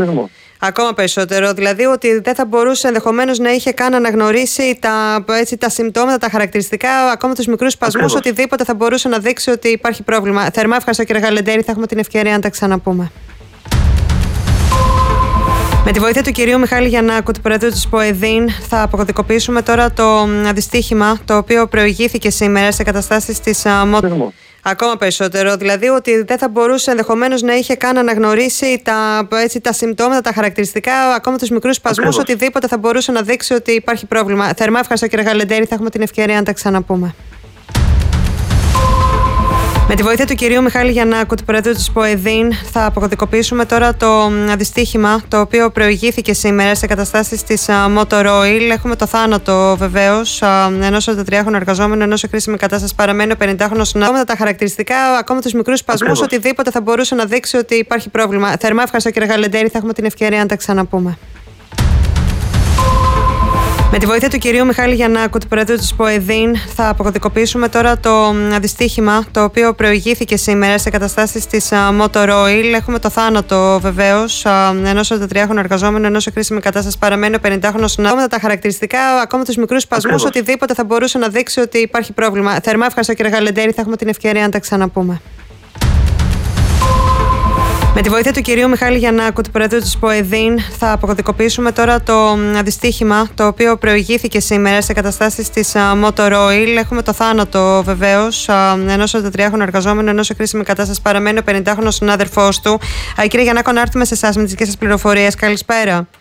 Ακόμα περισσότερο. Δηλαδή ότι δεν θα μπορούσε ενδεχομένως να είχε καν αναγνωρίσει τα συμπτώματα, τα χαρακτηριστικά, ακόμα τους μικρούς σπασμούς, οτιδήποτε θα μπορούσε να δείξει ότι υπάρχει πρόβλημα. Θερμά ευχαριστώ, κύριε Γαλεντέρη. Θα έχουμε την ευκαιρία να τα ξαναπούμε. Με τη βοήθεια του κυρίου Μιχάλη Γιαννάκου, του Προέδρου της ΠΟΕΔΗΝ, θα αποκωδικοποιήσουμε τώρα το δυστύχημα το οποίο προηγήθηκε σήμερα σε καταστάσεις της Ακόμα περισσότερο. Δηλαδή ότι δεν θα μπορούσε ενδεχομένως να είχε καν αναγνωρίσει τα συμπτώματα, τα χαρακτηριστικά, ακόμα τους μικρούς σπασμούς, οτιδήποτε θα μπορούσε να δείξει ότι υπάρχει πρόβλημα. Θερμά ευχαριστώ, κύριε Γαλεντέρη. Θα έχουμε την ευκαιρία να τα ξαναπούμε. Με τη βοήθεια του κυρίου Μιχάλη Γιαννάκου, του Προέδρου της ΠΟΕΔΗΝ, θα αποκωδικοποιήσουμε τώρα το δυστύχημα το οποίο προηγήθηκε σήμερα σε καταστάσεις της Motor Oil. Έχουμε το θάνατο βεβαίως ενός 43χρονου εργαζόμενου, ενώ σε κρίσιμη κατάσταση παραμένει ο 50χρονος συνάδελφος. Τα χαρακτηριστικά, ακόμα τους μικρούς σπασμούς, οτιδήποτε θα μπορούσε να δείξει ότι υπάρχει πρόβλημα. Θερμά ευχαριστώ, κύριε Γαλεντέρη. Θα έχουμε την ευκαιρία να τα ξαναπούμε. Με τη βοήθεια του κυρίου Μιχάλη Γιαννάκου, του Προέδρου της ΠΟΕΔΗΝ, θα αποκωδικοποιήσουμε τώρα το δυστύχημα το οποίο προηγήθηκε σήμερα σε καταστάσεις της Motor Oil. Έχουμε το θάνατο βεβαίως ενός 43χρονου εργαζόμενου, ενώ σε κρίσιμη κατάσταση παραμένει ο 50χρονος συνάδελφος. Τα χαρακτηριστικά, ακόμα τους μικρούς σπασμούς, οτιδήποτε θα μπορούσε να δείξει ότι υπάρχει πρόβλημα. Θερμά ευχαριστώ, κύριε Γαλεντέρη. Θα έχουμε την ευκαιρία να τα ξαναπούμε. Με τη βοήθεια του κυρίου Μιχάλη Γιαννάκου, του Προέδρου της ΠΟΕΔΗΝ, θα αποκωδικοποιήσουμε τώρα το δυστύχημα το οποίο προηγήθηκε σήμερα σε καταστάσεις της Motor Oil. Έχουμε το θάνατο βεβαίως ενός 43χρονου εργαζόμενου, ενώ σε κρίσιμη κατάσταση παραμένει ο 50χρονος συνάδελφός του. Κύριε Γιαννάκο, να έρθουμε σε εσάς με τις δικές σας πληροφορίες. Καλησπέρα.